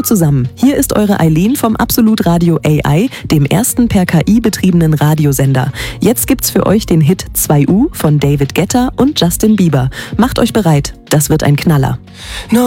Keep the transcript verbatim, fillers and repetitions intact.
zusammen, hier ist eure Eileen vom Absolut Radio A I, dem ersten per K I betriebenen Radiosender. Jetzt gibt's für euch den Hit zwei U von David Guetta und Justin Bieber. Macht euch bereit, das wird ein Knaller. No.